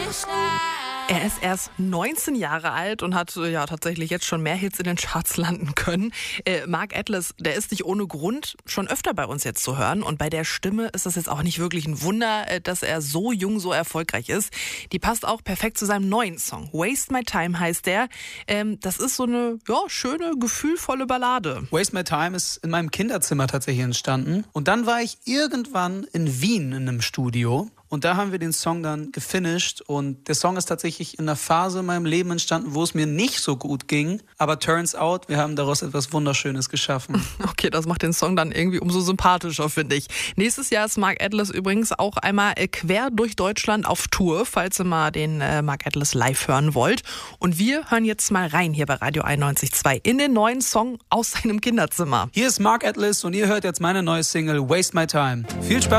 Er ist erst 19 Jahre alt und hat tatsächlich jetzt schon mehr Hits in den Charts landen können. Mark Atlas, der ist nicht ohne Grund schon öfter bei uns jetzt zu hören. Und bei der Stimme ist das jetzt auch nicht wirklich ein Wunder, dass er so jung, so erfolgreich ist. Die passt auch perfekt zu seinem neuen Song. Waste My Time heißt der. Das ist so eine schöne, gefühlvolle Ballade. Waste My Time ist in meinem Kinderzimmer tatsächlich entstanden. Und dann war ich irgendwann in Wien in einem Studio. Und da haben wir den Song dann gefinisht und der Song ist tatsächlich in einer Phase in meinem Leben entstanden, wo es mir nicht so gut ging. Aber turns out, wir haben daraus etwas Wunderschönes geschaffen. Okay, das macht den Song dann irgendwie umso sympathischer, finde ich. Nächstes Jahr ist Mark Atlas übrigens auch einmal quer durch Deutschland auf Tour, falls ihr mal den Mark Atlas live hören wollt. Und wir hören jetzt mal rein hier bei Radio 91.2 in den neuen Song aus seinem Kinderzimmer. Hier ist Mark Atlas und ihr hört jetzt meine neue Single Waste My Time. Viel Spaß!